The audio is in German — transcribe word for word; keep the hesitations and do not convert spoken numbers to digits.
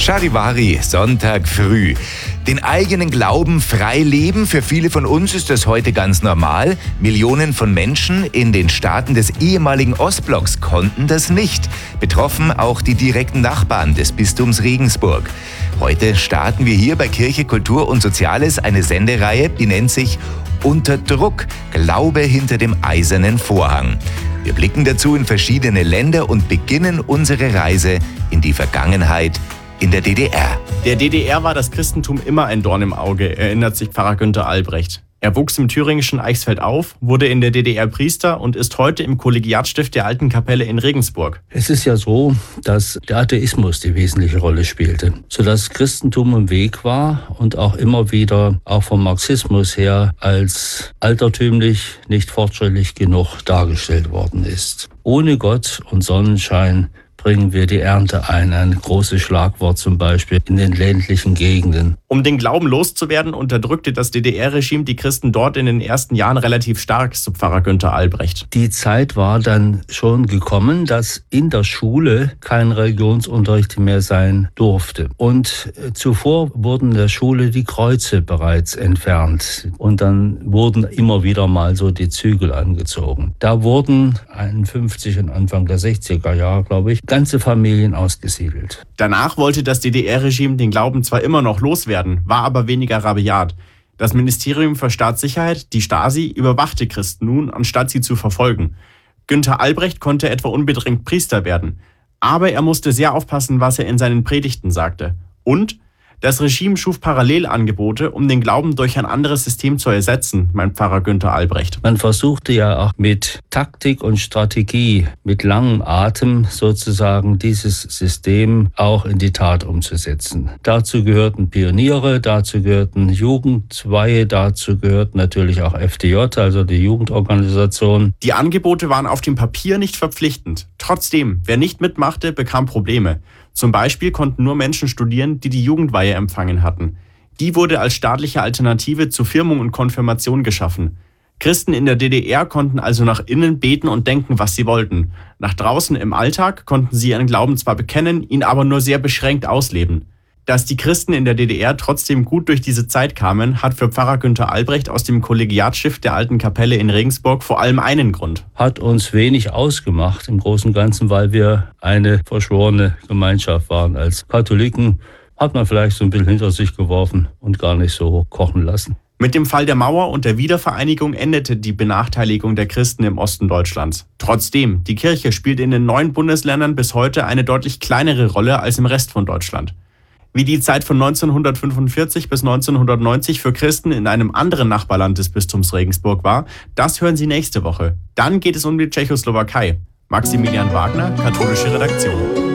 Charivari, Sonntag früh. Den eigenen Glauben frei leben, für viele von uns ist das heute ganz normal. Millionen von Menschen in den Staaten des ehemaligen Ostblocks konnten das nicht. Betroffen auch die direkten Nachbarn des Bistums Regensburg. Heute starten wir hier bei Kirche, Kultur und Soziales eine Sendereihe, die nennt sich Unter Druck, Glaube hinter dem eisernen Vorhang. Wir blicken dazu in verschiedene Länder und beginnen unsere Reise in die Vergangenheit in der D D R. Der D D R war das Christentum immer ein Dorn im Auge, erinnert sich Pfarrer Günther Albrecht. Er wuchs im thüringischen Eichsfeld auf, wurde in der D D R Priester und ist heute im Kollegiatstift der Alten Kapelle in Regensburg. Es ist ja so, dass der Atheismus die wesentliche Rolle spielte, sodass Christentum im Weg war und auch immer wieder, auch vom Marxismus her, als altertümlich, nicht fortschrittlich genug dargestellt worden ist. Ohne Gott und Sonnenschein bringen wir die Ernte ein. Ein großes Schlagwort zum Beispiel in den ländlichen Gegenden. Um den Glauben loszuwerden, unterdrückte das D D R-Regime die Christen dort in den ersten Jahren relativ stark, so Pfarrer Günther Albrecht. Die Zeit war dann schon gekommen, dass in der Schule kein Religionsunterricht mehr sein durfte. Und zuvor wurden in der Schule die Kreuze bereits entfernt. Und dann wurden immer wieder mal so die Zügel angezogen. Da wurden einundfünfzig und Anfang der sechziger Jahre, glaube ich, ganze Familien ausgesiedelt. Danach wollte das D D R-Regime den Glauben zwar immer noch loswerden, war aber weniger rabiat. Das Ministerium für Staatssicherheit, die Stasi, überwachte Christen nun, anstatt sie zu verfolgen. Günther Albrecht konnte etwa unbedingt Priester werden. Aber er musste sehr aufpassen, was er in seinen Predigten sagte. Und das Regime schuf Parallelangebote, um den Glauben durch ein anderes System zu ersetzen, meint Pfarrer Günther Albrecht. Man versuchte ja auch mit Taktik und Strategie, mit langem Atem sozusagen dieses System auch in die Tat umzusetzen. Dazu gehörten Pioniere, dazu gehörten Jugendweihe, dazu gehört natürlich auch F D J, also die Jugendorganisation. Die Angebote waren auf dem Papier nicht verpflichtend. Trotzdem, wer nicht mitmachte, bekam Probleme. Zum Beispiel konnten nur Menschen studieren, die die Jugendweihe empfangen hatten. Die wurde als staatliche Alternative zu Firmung und Konfirmation geschaffen. Christen in der D D R konnten also nach innen beten und denken, was sie wollten. Nach draußen im Alltag konnten sie ihren Glauben zwar bekennen, ihn aber nur sehr beschränkt ausleben. Dass die Christen in der D D R trotzdem gut durch diese Zeit kamen, hat für Pfarrer Günther Albrecht aus dem Kollegiatstift der Alten Kapelle in Regensburg vor allem einen Grund. Hat uns wenig ausgemacht im Großen und Ganzen, weil wir eine verschworene Gemeinschaft waren. Als Katholiken hat man vielleicht so ein bisschen hinter sich geworfen und gar nicht so kochen lassen. Mit dem Fall der Mauer und der Wiedervereinigung endete die Benachteiligung der Christen im Osten Deutschlands. Trotzdem, die Kirche spielt in den neuen Bundesländern bis heute eine deutlich kleinere Rolle als im Rest von Deutschland. Wie die Zeit von neunzehnhundertfünfundvierzig bis neunzehnhundertneunzig für Christen in einem anderen Nachbarland des Bistums Regensburg war, das hören Sie nächste Woche. Dann geht es um die Tschechoslowakei. Maximilian Wagner, katholische Redaktion.